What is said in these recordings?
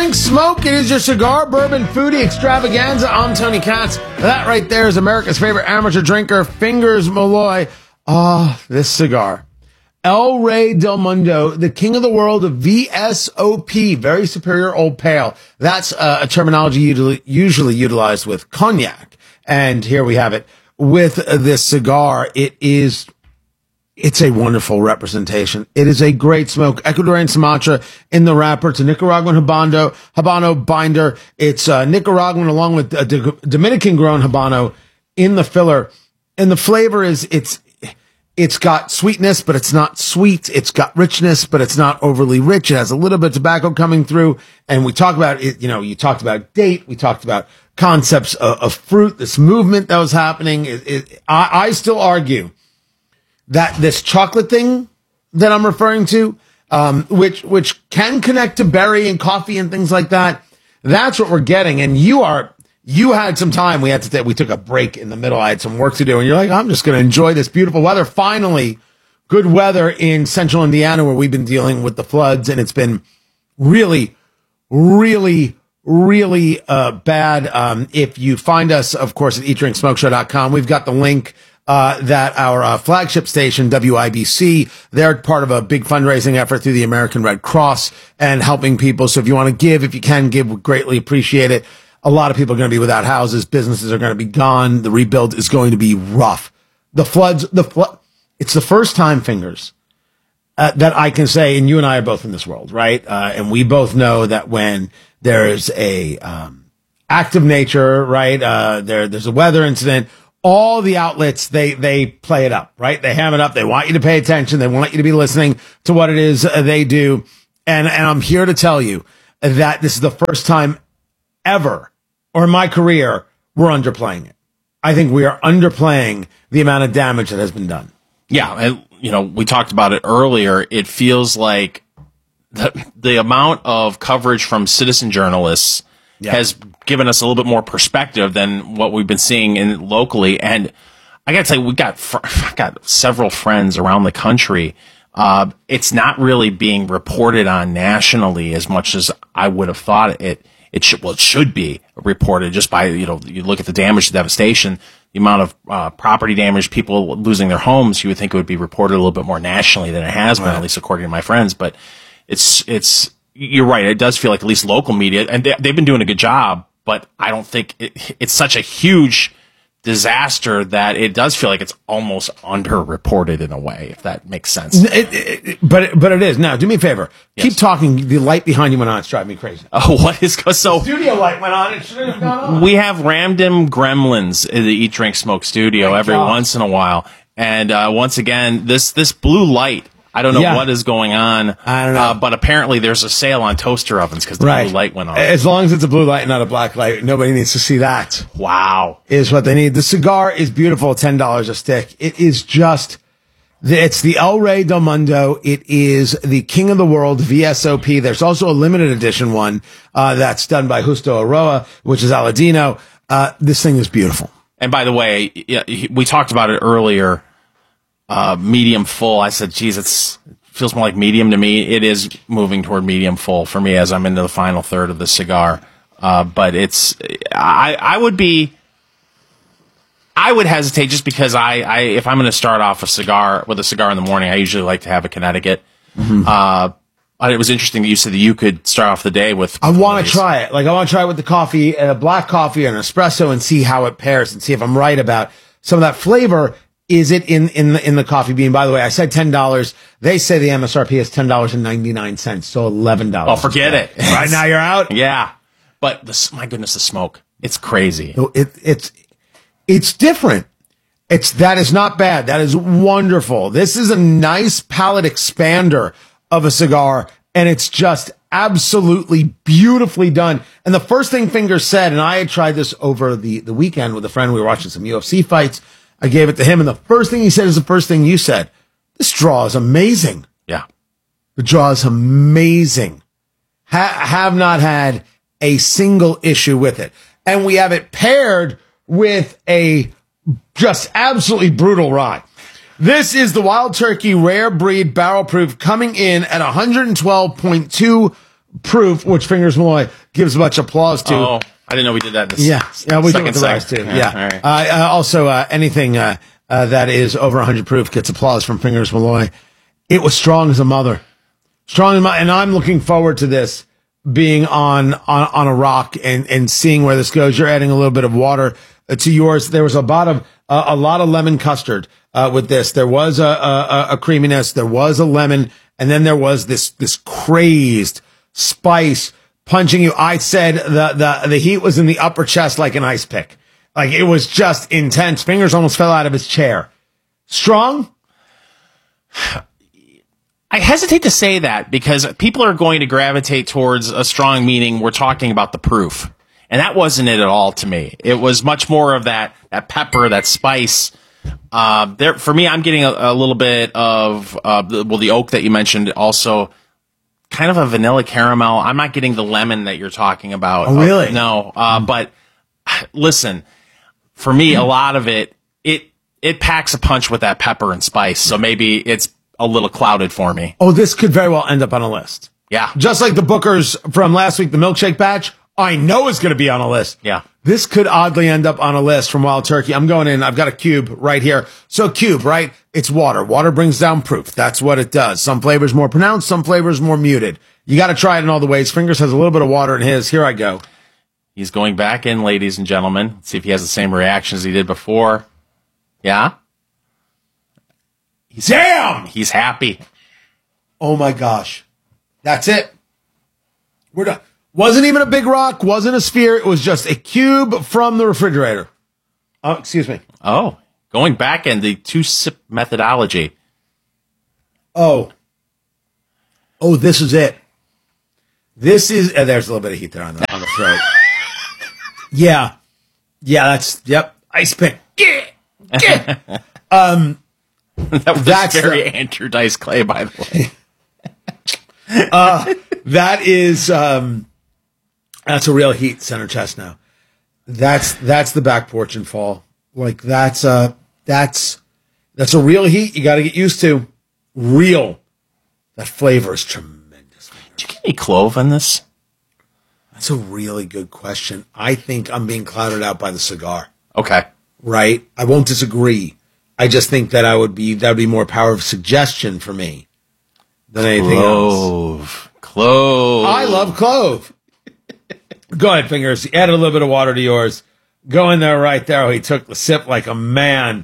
Smoke, it is your cigar bourbon foodie extravaganza. I'm Tony Katz. That right there is America's favorite amateur drinker, Fingers Malloy. This cigar. El Rey del Mundo, the king of the world of VSOP, very superior old pale. That's a terminology usually utilized with cognac. And here we have it with this cigar. It's a wonderful representation. It is a great smoke. Ecuadorian Sumatra in the wrapper. It's a Nicaraguan Habano binder. It's Nicaraguan along with Dominican grown Habano in the filler. And the flavor is, it's got sweetness, but it's not sweet. It's got richness, but it's not overly rich. It has a little bit of tobacco coming through. And we talk about it, you talked about date. We talked about concepts of fruit, this movement that was happening. I still argue that this chocolate thing that I'm referring to, which can connect to berry and coffee and things like that, that's what we're getting. And you had some time. We took a break in the middle. I had some work to do, and you're like, I'm just going to enjoy this beautiful weather. Finally, good weather in central Indiana, where we've been dealing with the floods, and it's been really, really, really bad. If you find us, of course, at eatdrinksmokeshow.com, we've got the link that our flagship station, WIBC, they're part of a big fundraising effort through the American Red Cross and helping people. So if you want to give, if you can give, we greatly appreciate it. A lot of people are going to be without houses. Businesses are going to be gone. The rebuild is going to be rough. The floods, it's the first time, Fingers, that I can say, and you and I are both in this world, right? And we both know that when there's a act of nature, right? There's a weather incident. All the outlets, they play it up, right? They ham it up. They want you to pay attention. They want you to be listening to what it is they do. And I'm here to tell you that this is the first time ever, or in my career, we're underplaying it. I think we are underplaying the amount of damage that has been done. Yeah. And, we talked about it earlier. It feels like the amount of coverage from citizen journalists has given us a little bit more perspective than what we've been seeing locally. And I got to say, I've got several friends around the country. It's not really being reported on nationally as much as I would have thought it should be reported just by, you look at the damage, the devastation, the amount of property damage, people losing their homes. You would think it would be reported a little bit more nationally than it has been, at least according to my friends. But you're right. It does feel like at least local media, and they've been doing a good job, but I don't think it's such a huge disaster that it does feel like it's almost underreported in a way, if that makes sense. But it is. Now, do me a favor. Yes. Keep talking. The light behind you went on. It's driving me crazy. Oh, what is so? The studio light went on. It shouldn't have gone on. We have random gremlins in the Eat, Drink, Smoke studio once in a while, and once again, this blue light. I don't know what is going on. I don't know. But apparently there's a sale on toaster ovens because the blue light went on. As long as it's a blue light and not a black light, nobody needs to see that. Wow. Is what they need. The cigar is beautiful, $10 a stick. It is it's the El Rey del Mundo. It is the king of the world, VSOP. There's also a limited edition one that's done by Justo Aroa, which is Aladino. This thing is beautiful. And by the way, we talked about it earlier. Medium full. I said, geez, it feels more like medium to me. It is moving toward medium full for me as I'm into the final third of the cigar. But I would hesitate just because if I'm going to start off with a cigar in the morning, I usually like to have a Connecticut. Mm-hmm. It was interesting that you said that you could start off the day with. I want to try it. I want to try it with the coffee, black coffee or an espresso, and see how it pairs and see if I'm right about some of that flavor. Is it in the coffee bean? By the way, I said $10. They say the MSRP is $10.99, so $11. Oh, forget it! Right now you're out. Yeah, but my goodness, the smoke. It's crazy. It's different. That is not bad. That is wonderful. This is a nice palate expander of a cigar, and it's just absolutely beautifully done. And the first thing Fingers said, and I had tried this over the weekend with a friend. We were watching some UFC fights. I gave it to him, and the first thing he said is the first thing you said. This draw is amazing. Yeah. The draw is amazing. Have not had a single issue with it. And we have it paired with a just absolutely brutal rye. This is the Wild Turkey Rare Breed Barrel Proof coming in at 112.2 proof, which Fingers Malloy gives much applause to. Oh, I didn't know we did that. Yeah, we do with the rest too. Yeah. All right. Also, anything that is over 100 proof gets applause from Fingers Malloy. It was strong as a mother. And I'm looking forward to this being on a rock and seeing where this goes. You're adding a little bit of water to yours. There was a lot of lemon custard with this. There was a creaminess. There was a lemon, and then there was this crazed spice punching you. I said the heat was in the upper chest like an ice pick. Like it was just intense. Fingers almost fell out of his chair. Strong? I hesitate to say that because people are going to gravitate towards a strong, meaning we're talking about the proof. And that wasn't it at all to me. It was much more of that pepper, that spice. For me, I'm getting a little bit of, the oak that you mentioned, also kind of a vanilla caramel. I'm not getting the lemon that you're talking about. Oh, really? No. But listen, for me, a lot of it packs a punch with that pepper and spice. So maybe it's a little clouded for me. Oh, this could very well end up on a list. Yeah. Just like the Bookers from last week, the milkshake batch, I know is going to be on a list. Yeah. This could oddly end up on a list from Wild Turkey. I'm going in. I've got a cube right here. So cube, right? It's water. Water brings down proof. That's what it does. Some flavors more pronounced, some flavors more muted. You got to try it in all the ways. Fingers has a little bit of water in his. Here I go. He's going back in, ladies and gentlemen. Let's see if he has the same reaction as he did before. Yeah? Damn! He's happy. Oh my gosh. That's it. We're done. Wasn't even a big rock, wasn't a sphere. It was just a cube from the refrigerator. Oh, excuse me. Oh, going back in the 2-sip methodology. Oh, this is it. This is, there's a little bit of heat there on the throat. Yeah, yep. Ice pick. That's very Andrew Dice Clay, by the way. That is, that's a real heat center chest now. That's the back porch and fall. Like that's a real heat you got to get used to. Real. That flavor is tremendous. Did you get any clove in this? That's a really good question. I think I'm being clouded out by the cigar. Okay. Right? I won't disagree. I just think that that would be more power of suggestion for me than anything else. Clove. I love clove. Go ahead, Fingers. Add a little bit of water to yours. Go in there right there. Oh, he took the sip like a man.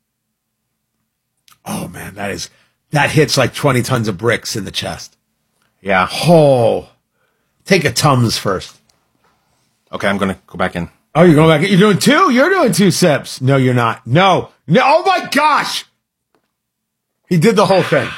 Oh, man, that hits like 20 tons of bricks in the chest. Yeah. Oh. Take a Tums first. Okay, I'm going to go back in. Oh, you're going back in? You're doing two? You're doing 2 sips. No, you're not. No. Oh, my gosh. He did the whole thing.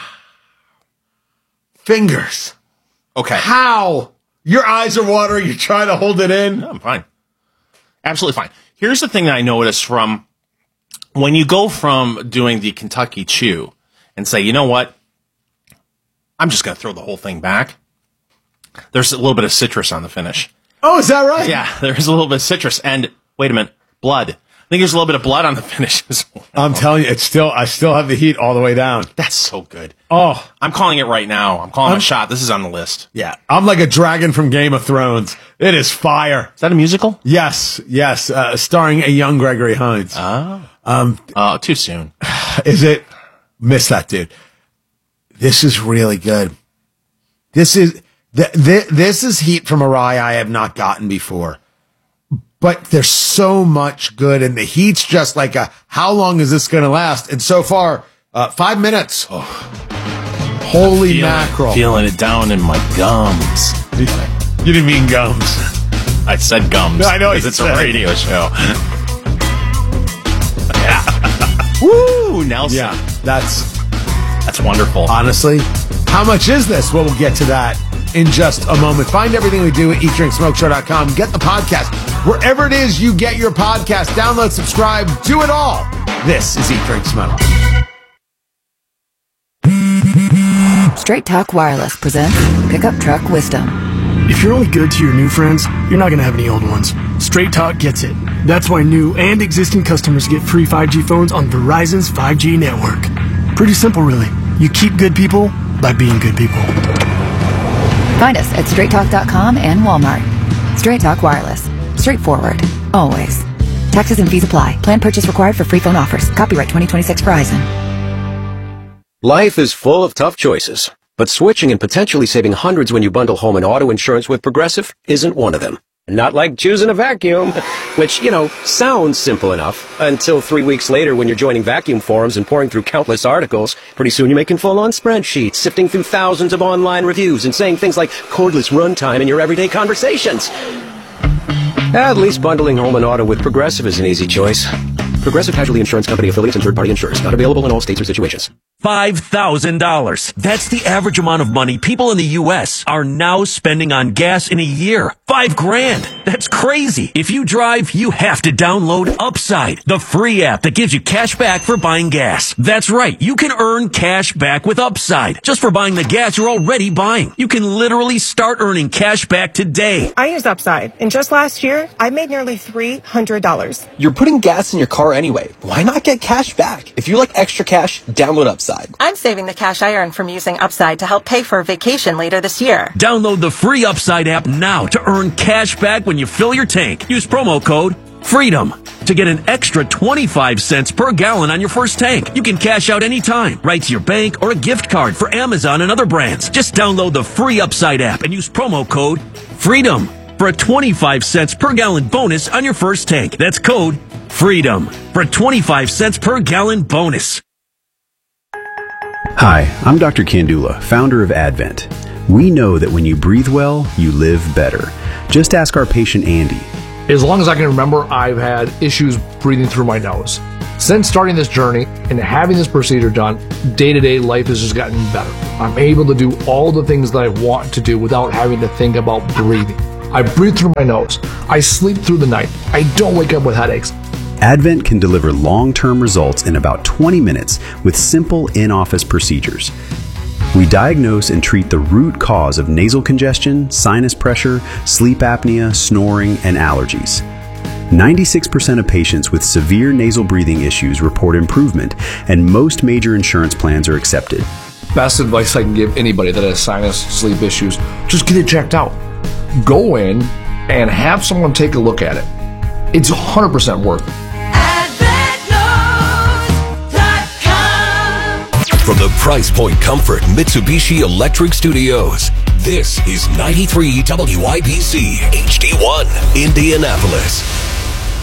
Fingers. Okay. How? Your eyes are watering. You're trying to hold it in. No, I'm fine. Absolutely fine. Here's the thing that I noticed from when you go from doing the Kentucky Chew and say, you know what? I'm just going to throw the whole thing back. There's a little bit of citrus on the finish. Oh, is that right? Yeah, there's a little bit of citrus. And wait a minute, blood. I think there's a little bit of blood on the finish as well. I'm telling you, I still have the heat all the way down. That's so good. Oh, I'm calling it right now. I'm calling a shot. This is on the list. Yeah. I'm like a dragon from Game of Thrones. It is fire. Is that a musical? Yes. Starring a young Gregory Hines. Too soon. Is it? Miss that, dude. This is really good. This is heat from a rye I have not gotten before. But there's so much good, and the heat's just like how long is this going to last? And so far, 5 minutes. Oh. Holy mackerel. Feeling it down in my gums. You didn't mean gums. I said gums. I know. Because it's a radio show. Yeah. Woo, Nelson. Yeah, that's wonderful. Honestly, how much is this? Well, we'll get to that in just a moment. Find everything we do at eatdrinksmokeshow.com. Get the podcast wherever it is you get your podcast. Download, subscribe, do it all. This is Eat, Drink, Smoke. Straight Talk Wireless presents Pickup Truck Wisdom. If you're only good to your new friends, you're not going to have any old ones. Straight Talk gets it. That's why new and existing customers get free 5G phones on Verizon's 5G network. Pretty simple, really. You keep good people by being good people. Find us at straighttalk.com and Walmart. Straight Talk Wireless. Straightforward. Always. Taxes and fees apply. Plan purchase required for free phone offers. Copyright 2026 Verizon. Life is full of tough choices, but switching and potentially saving hundreds when you bundle home and auto insurance with Progressive isn't one of them. Not like choosing a vacuum, which, sounds simple enough until 3 weeks later when you're joining vacuum forums and pouring through countless articles. Pretty soon you're making full-on spreadsheets, sifting through thousands of online reviews and saying things like cordless runtime in your everyday conversations. At least bundling home and auto with Progressive is an easy choice. Progressive Casualty Insurance Company affiliates and third-party insurers. Not available in all states or situations. $5,000. That's the average amount of money people in the U.S. are now spending on gas in a year. $5,000. That's crazy. If you drive, you have to download Upside, the free app that gives you cash back for buying gas. That's right. You can earn cash back with Upside just for buying the gas you're already buying. You can literally start earning cash back today. I use Upside, and just last year, I made nearly $300. You're putting gas in your car anyway. Why not get cash back? If you like extra cash, download Upside. I'm saving the cash I earn from using Upside to help pay for a vacation later this year. Download the free Upside app now to earn cash back when you fill your tank. Use promo code FREEDOM to get an extra 25 cents per gallon on your first tank. You can cash out anytime, right to your bank or a gift card for Amazon and other brands. Just download the free Upside app and use promo code FREEDOM for a 25 cents per gallon bonus on your first tank. That's code FREEDOM for a 25 cents per gallon bonus. Hi, I'm Dr. Kandula, founder of Advent. We know that when you breathe well, you live better. Just ask our patient Andy. As long as I can remember, I've had issues breathing through my nose. Since starting this journey and having this procedure done, day-to-day life has just gotten better. I'm able to do all the things that I want to do without having to think about breathing. I breathe through my nose. I sleep through the night. I don't wake up with headaches. Advent can deliver long-term results in about 20 minutes with simple in-office procedures. We diagnose and treat the root cause of nasal congestion, sinus pressure, sleep apnea, snoring, and allergies. 96% of patients with severe nasal breathing issues report improvement, and most major insurance plans are accepted. Best advice I can give anybody that has sinus, sleep issues, just get it checked out. Go in and have someone take a look at it. It's 100% worth it. From the Price Point Comfort Mitsubishi Electric Studios, this is 93 WIBC HD1, Indianapolis.